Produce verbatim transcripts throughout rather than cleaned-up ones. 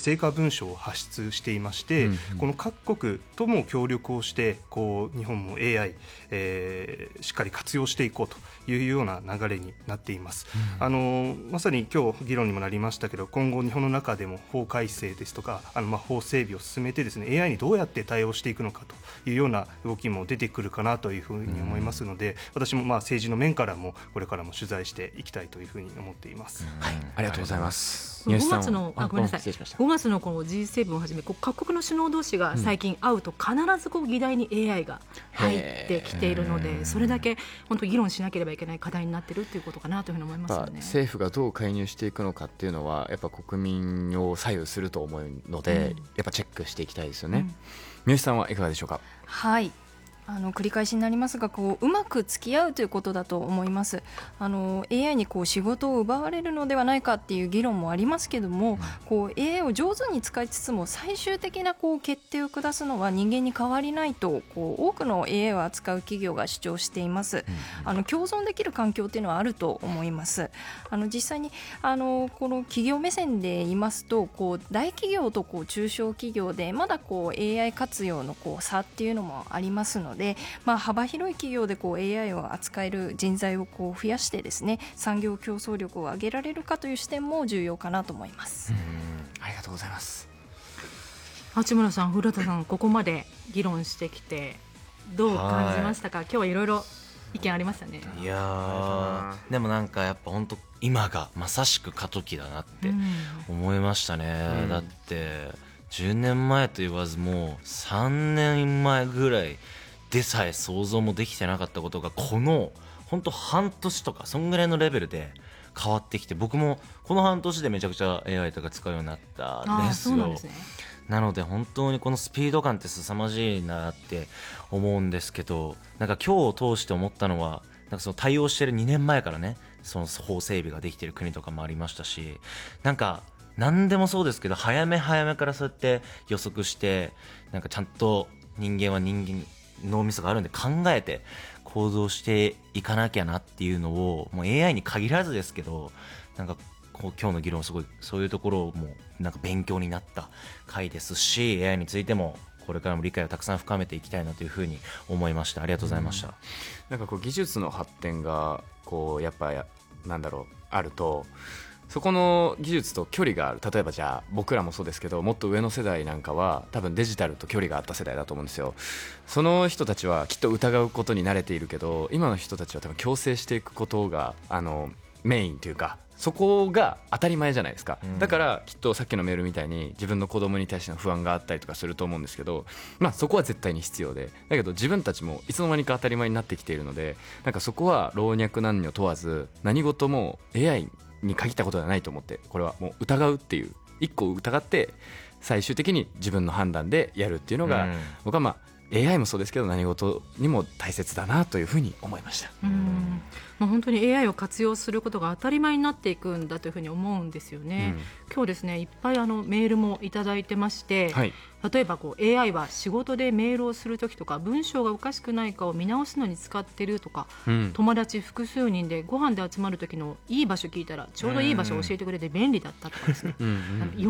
成果文書を発出していまして、うんうん、この各国とも協力をしてこう日本も エーアイ、えー、しっかり活用していこうというような流れになっています、うん、あのまさに今日議論にもなりましたけど、今後日本の中でも法改正ですとかあのまあ法整備を進めてですね エーアイ にどうやって対応していくのかというような動きも出てくるかなというふうに思いますので、うん、私もまあ政治の面からもこれからも取材していきたいというふうに思っています、 うん、はい、ありがとうございます。 ごがつのあごめんなさいごがつのこの ジーセブン をはじめ各国の首脳同士が最近会うと必ずこう議題に エーアイ が入ってきているので、それだけ本当議論しなければいけない課題になっているということかなというふうに思いますよね。 政府がどう介入していくのかっていうのはやっぱ国民を左右すると思うので、うん、やっぱチェックしていきたいですよね、うん、三好さんはいかがでしょうか。 はい、あの繰り返しになりますがこううまく付き合うということだと思います。あの エーアイ にこう仕事を奪われるのではないかっていう議論もありますけども、こう エーアイ を上手に使いつつも最終的なこう決定を下すのは人間に変わりないとこう多くの エーアイ を扱う企業が主張しています。あの共存できる環境っていうのはあると思います。あの実際にあのこの企業目線で言いますとこう大企業とこう中小企業でまだこう エーアイ 活用のこう差っていうのもありますのででまあ、幅広い企業でこう エーアイ を扱える人材をこう増やしてですね産業競争力を上げられるかという視点も重要かなと思います。 うん、ありがとうございます。 八村さん、古田さん、ここまで議論してきてどう感じましたか。今日はいろいろ意見ありましたね。 いやでもなんかやっぱ本当今がまさしく過渡期だなって思いましたね、うん、だってじゅうねんまえと言わずもうさんねんまえぐらいでさえ想像もできてなかったことがこの本当半年とかそんぐらいのレベルで変わってきて、僕もこの半年でめちゃくちゃ エーアイ とか使うようになったんですよ。 な, です、ね、なので本当にこのスピード感って凄まじいなって思うんですけど、なんか今日を通して思ったのはなんかその対応してるにねんまえからねその法整備ができてる国とかもありましたし、なんか何でもそうですけど早め早めからそうやって予測してなんかちゃんと人間は人間脳みそがあるんで考えて行動していかなきゃなっていうのをもう エーアイ に限らずですけどなんかこう今日の議論すごいそういうところをもうなんか勉強になった回ですし エーアイ についてもこれからも理解をたくさん深めていきたいなというふうに思いました。ありがとうございました。うん、 なんかこう技術の発展がこうやっぱやなんだろうあるとそこの技術と距離がある。例えばじゃあ僕らもそうですけどもっと上の世代なんかは多分デジタルと距離があった世代だと思うんですよ。その人たちはきっと疑うことに慣れているけど今の人たちは多分強制していくことがあのメインというかそこが当たり前じゃないですか、うん、だからきっとさっきのメールみたいに自分の子供に対しての不安があったりとかすると思うんですけど、まあそこは絶対に必要でだけど自分たちもいつの間にか当たり前になってきているのでなんかそこは老若男女問わず何事も エーアイ に限ったことではないと思ってこれはもう疑うっていう一個疑って最終的に自分の判断でやるっていうのが、うん、僕はまあエーアイ もそうですけど何事にも大切だなというふうに思いました。 うん、まあ、本当に エーアイ を活用することが当たり前になっていくんだというふうに思うんですよね、うん、今日ですねいっぱいあのメールもいただいてまして、はい、例えばこう エーアイ は仕事でメールをするときとか文章がおかしくないかを見直すのに使ってるとか、うん、友達複数人でご飯で集まるときのいい場所聞いたらちょうどいい場所を教えてくれて便利だったとかですね、うん、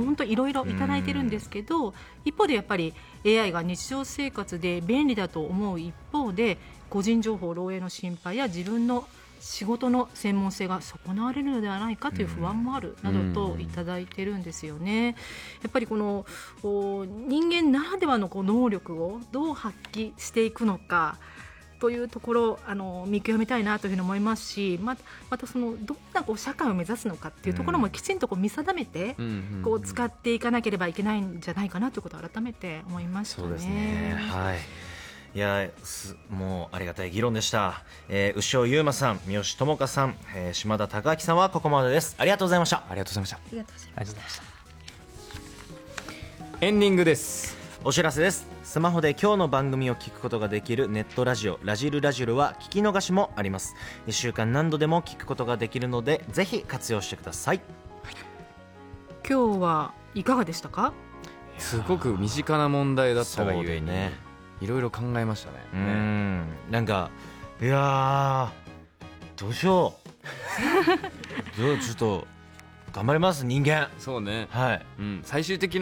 本当いろいろいただいてるんですけど、うん、一方でやっぱり エーアイ が日常生活で便利だと思う一方で個人情報漏洩の心配や自分の仕事の専門性が損なわれるのではないかという不安もあるなどといただいてるんですよね。やっぱりこの人間ならではのこう能力をどう発揮していくのかというところあの見極めたいなというふうに思いますし、ま、またそのどんなこう社会を目指すのかっていうところもきちんとこう見定めてこう使っていかなければいけないんじゃないかなということを改めて思いましたね。 そうですね、はい、いやもうありがたい議論でした、えー、牛尾優馬さん、三好智香さん、えー、島田孝明さんはここまでです。ありがとうございました。 ありがとうございました。 ありがとうございました。 エンディングです。 お知らせです。スマホで今日の番組を聞くことができるネットラジオラジルラジルは聞き逃しもあります。いっしゅうかん何度でも聞くことができるのでぜひ活用してください、はい、 今日はいかがでしたか。 すごく身近な問題だったがゆえにねいろいろ考えましたね。 うん、なんかいやどうしようどうちょっと頑張ります人間。 そうね、 はい、 うん、最終的な